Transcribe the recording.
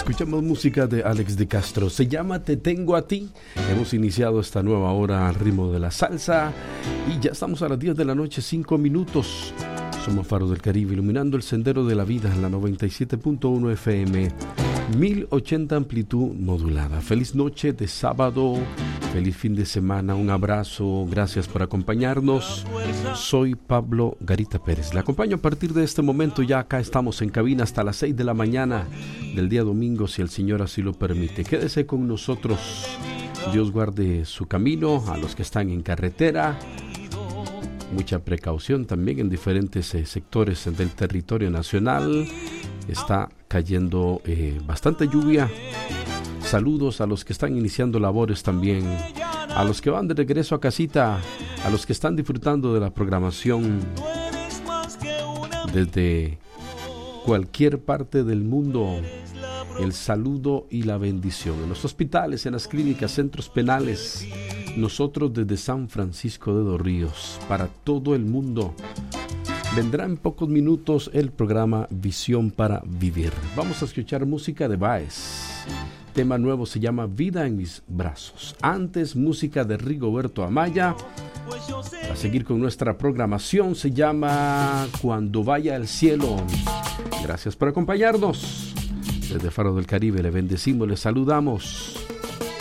Escuchamos música de Alex de Castro. Se llama Te Tengo a Ti. Hemos iniciado esta nueva hora al ritmo de la salsa y ya estamos a las 10 de la noche, 5 minutos. Somos Faros del Caribe, iluminando el sendero de la vida en la 97.1 FM, 1080 amplitud modulada. Feliz noche de sábado, feliz fin de semana, un abrazo, gracias por acompañarnos. Soy Pablo Garita Pérez. Le acompaño a partir de este momento, ya acá estamos en cabina hasta las 6 de la mañana del día domingo, si el Señor así lo permite. Quédese con nosotros. Dios guarde su camino, a los que están en carretera. Mucha precaución también en diferentes sectores del territorio nacional. Está cayendo bastante lluvia. Saludos a los que están iniciando labores también, a los que van de regreso a casita, a los que están disfrutando de la programación desde cualquier parte del mundo. El saludo y la bendición en los hospitales, en las clínicas, centros penales. Nosotros desde San Francisco de los Ríos, para todo el mundo. Vendrá en pocos minutos el programa Visión para Vivir. Vamos a escuchar música de Baez. Tema nuevo se llama Vida en mis brazos. Antes, música de Rigoberto Amaya. Para seguir con nuestra programación, se llama Cuando vaya al cielo. Gracias por acompañarnos. Desde Faro del Caribe le bendecimos, le saludamos.